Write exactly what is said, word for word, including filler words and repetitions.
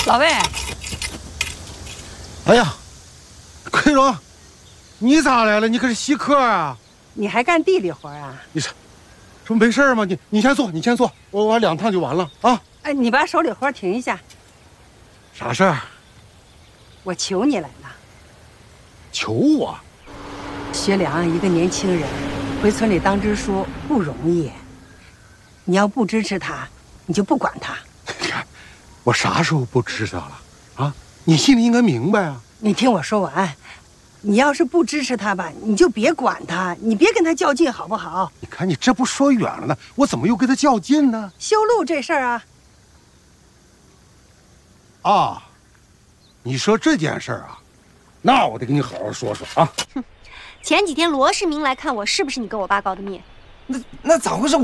老魏， 哎呀，奎荣，你咋来了？你可是稀客啊！ 你还干地里活啊？ 你是，这不没事吗？你你先坐，你先坐，我我两趟就完了啊！ 哎，你把手里活停一下。 啥事儿？ 我求你来了。 求我？ 学良一个年轻人，回村里当支书不容易。你要不支持他，你就不管他。 你看，我啥时候不知道了啊？你心里应该明白啊。 你听我说完，你要是不支持他吧，你就别管他，你别跟他较劲，好不好？ 你看你这不说远了呢，我怎么又跟他较劲呢？ 修路这事儿啊。 啊，你说这件事儿啊，那我得跟你好好说说啊。 哼，前几天罗世明来看我，是不是你跟我爸告的密？ 那那咋回事？